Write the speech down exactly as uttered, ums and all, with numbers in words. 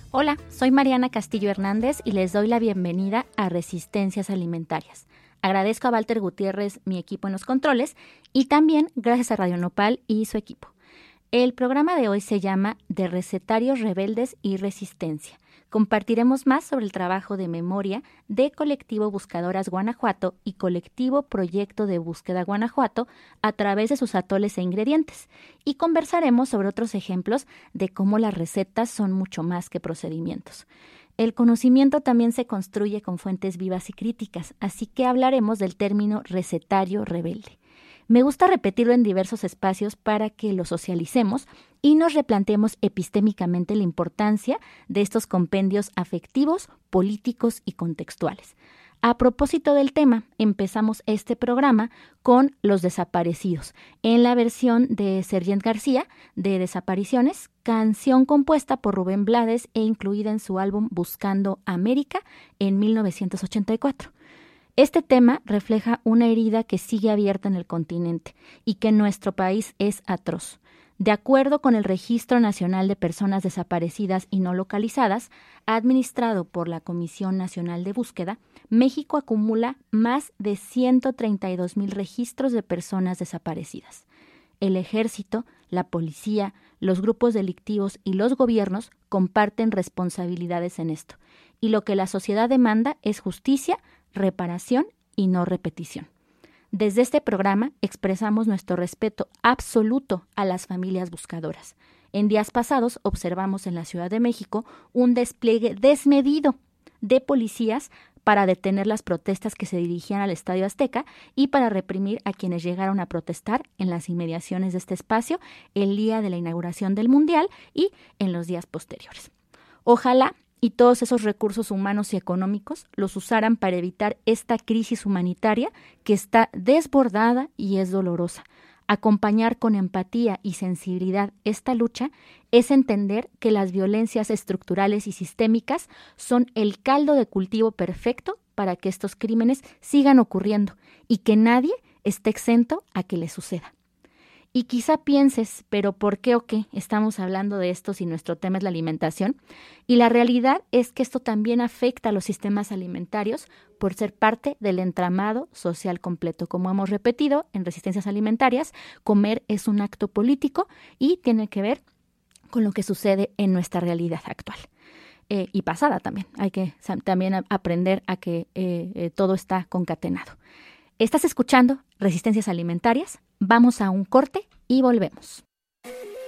Hola, soy Mariana Castillo Hernández y les doy la bienvenida a Resistencias Alimentarias. Agradezco a Walter Gutiérrez, mi equipo en los controles, y también gracias a Radio Nopal y su equipo. El programa de hoy se llama De Recetarios Rebeldes y Resistencia. Compartiremos más sobre el trabajo de memoria de Colectivo Buscadoras Guanajuato y Colectivo Proyecto de Búsqueda Guanajuato a través de sus atoles e ingredientes, y conversaremos sobre otros ejemplos de cómo las recetas son mucho más que procedimientos. El conocimiento también se construye con fuentes vivas y críticas, así que hablaremos del término recetario rebelde. Me gusta repetirlo en diversos espacios para que lo socialicemos y nos replanteemos epistémicamente la importancia de estos compendios afectivos, políticos y contextuales. A propósito del tema, empezamos este programa con Los Desaparecidos, en la versión de Sergent García de Desapariciones, canción compuesta por Rubén Blades e incluida en su álbum Buscando América en mil novecientos ochenta y cuatro. Este tema refleja una herida que sigue abierta en el continente y que en nuestro país es atroz. De acuerdo con el Registro Nacional de Personas Desaparecidas y No Localizadas, administrado por la Comisión Nacional de Búsqueda, México acumula más de ciento treinta y dos mil registros de personas desaparecidas. El Ejército, la policía, los grupos delictivos y los gobiernos comparten responsabilidades en esto, y lo que la sociedad demanda es justicia, reparación y no repetición. Desde este programa expresamos nuestro respeto absoluto a las familias buscadoras. En días pasados observamos en la Ciudad de México un despliegue desmedido de policías para detener las protestas que se dirigían al Estadio Azteca y para reprimir a quienes llegaron a protestar en las inmediaciones de este espacio el día de la inauguración del Mundial y en los días posteriores. Ojalá y todos esos recursos humanos y económicos los usaran para evitar esta crisis humanitaria que está desbordada y es dolorosa. Acompañar con empatía y sensibilidad esta lucha es entender que las violencias estructurales y sistémicas son el caldo de cultivo perfecto para que estos crímenes sigan ocurriendo y que nadie esté exento a que les suceda. Y quizá pienses, ¿pero por qué o qué estamos hablando de esto si nuestro tema es la alimentación? Y la realidad es que esto también afecta a los sistemas alimentarios por ser parte del entramado social completo. Como hemos repetido en Resistencias Alimentarias, comer es un acto político y tiene que ver con lo que sucede en nuestra realidad actual. Eh, y pasada también. Hay que también aprender a que eh, eh, todo está concatenado. Estás escuchando Resistencias Alimentarias. Vamos a un corte y volvemos.